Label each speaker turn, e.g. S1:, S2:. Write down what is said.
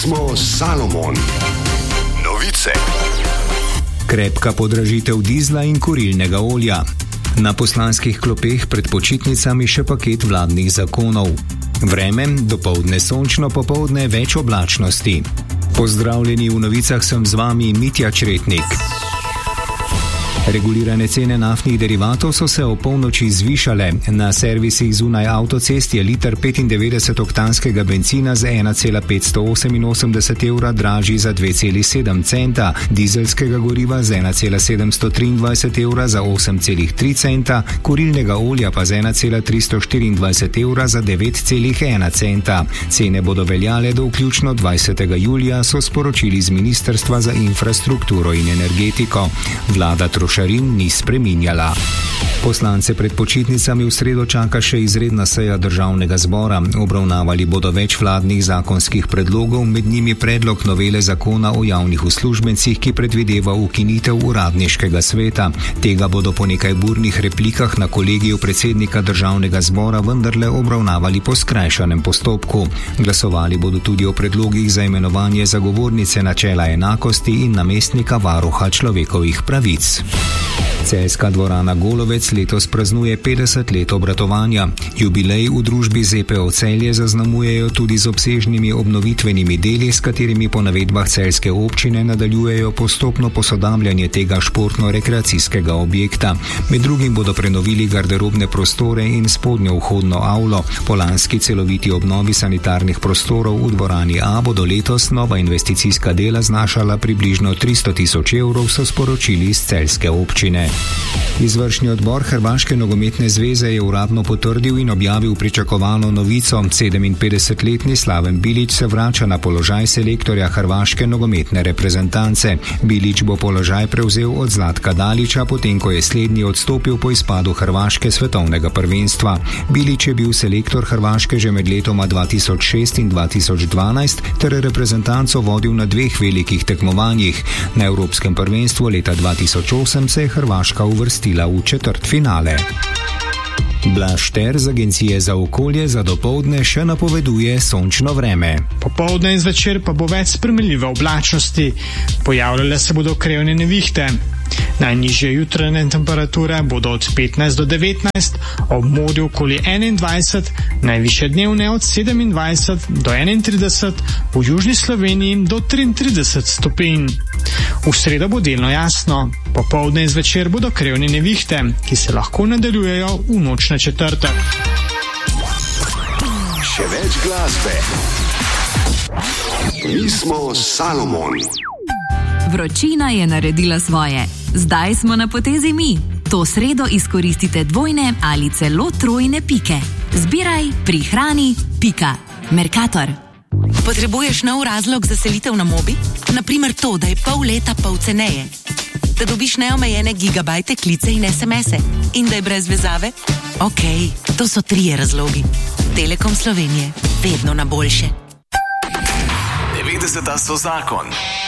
S1: smo Salomon. Novice.
S2: Krepka podražitev dizla in kurilnega olja. Na poslanskih klopeh pred počitnicami še paket vladnih zakonov. Vreme, dopoldne sončno, popoldne več oblačnosti. Pozdravljeni, v novicah sem z vami Mitja Čretnik. Regulirane cene naftnih derivatov so se o polnoči zvišale. Na servisih zunaj avtocest je liter 95-oktanskega bencina z 1,588 evra dražji za 2,7 centa, dizelskega goriva z 1,723 evra za 8,3 centa, kurilnega olja pa z 1,324 evra za 9,1 centa. Cene bodo veljale do vključno 20. julija, so sporočili z Ministrstva za infrastrukturo in energetiko. Vlada trošarin ni spreminjala. Poslance pred počitnicami v sredo čaka še izredna seja Državnega zbora. Obravnavali bodo več vladnih zakonskih predlogov, med njimi predlog novele zakona o javnih uslužbencih, ki predvideva ukinitev uradniškega sveta. Tega bodo po nekaj burnih replikah na kolegiju predsednika Državnega zbora vendarle obravnavali po skrajšanem postopku. Glasovali bodo tudi o predlogih za imenovanje zagovornice načela enakosti in namestnika varuha človekovih pravic. Celjska dvorana Golovec letos praznuje 50 let obratovanja. Jubilej v družbi ZPO Celje zaznamujejo tudi z obsežnimi obnovitvenimi deli, s katerimi po navedbah celjske občine nadaljujejo postopno posodabljanje tega športno-rekreacijskega objekta. Med drugim bodo prenovili garderobne prostore in spodnjo vhodno avlo. Po lanski celoviti obnovi sanitarnih prostorov v dvorani A bodo letos nova investicijska dela znašala približno 300 tisoč evrov, so sporočili iz celjske občine. Izvršni odbor Hrvaške nogometne zveze je uradno potrdil in objavil pričakovano novico. 57-letni Slaven Bilić se vrača na položaj selektorja Hrvaške nogometne reprezentance. Bilić bo položaj prevzel od Zlatka Dalića, potem ko je slednji odstopil po izpadu Hrvaške svetovnega prvenstva. Bilić je bil selektor Hrvaške že med letoma 2006 in 2012 ter reprezentanco vodil na dveh velikih tekmovanjih. Na Evropskem prvenstvu leta 2008 se je Hrvaška uvrstila v četrtfinale. Blaž Šter z Agencije za okolje za dopoldne še napoveduje sončno vreme.
S3: Popoldne in zvečer pa bo več spremenljive oblačnosti. Pojavljale se bodo krevne nevihte. Najnižje jutranje temperature bodo od 15 do 19, ob morju okoli 21, najvišje dnevne od 27 do 31, v južni Sloveniji do 33 stopinj. V sredo bo delno jasno. Popoldne in zvečer bodo krevne nevihte, ki se lahko nadaljujejo v noč na četrtek.
S1: Še več glasbe. Mi smo Salomon.
S4: Vročina je naredila svoje. Zdaj smo na potezi mi. To sredo izkoristite dvojne ali celo trojne pike. Zbiraj, prihrani, pika. Mercator.
S5: Potrebuješ nov razlog za selitev na Mobi? Naprimer to, da je pol leta pol ceneje. Da dobiš neomejene gigabajte, klice in SMS-e. In da je brez vezave? Okej, to so 3 razlogi. Telekom Slovenije. Vedno na boljše.
S6: 90 so zakon.